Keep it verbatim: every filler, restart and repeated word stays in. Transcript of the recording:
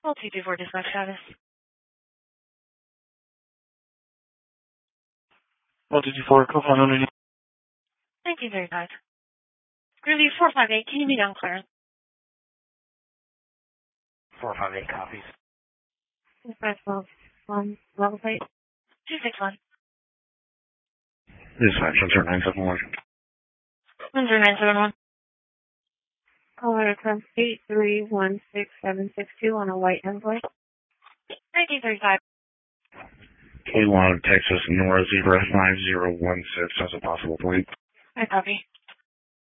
All two two four dispatch status. All two two four, call phone underneath. Thank you very much. Groovy four five eight, can you meet on clearance? four five eight copies. Dispatch twelve one, level plate. two six one. Dispatch one zero nine seven one. one zero nine seven one. Caller request eight three one six seven six two on a white envoy. nineteen thirty-five. K one, Texas, Nora Zebra nine zero one six as a possible point. I copy.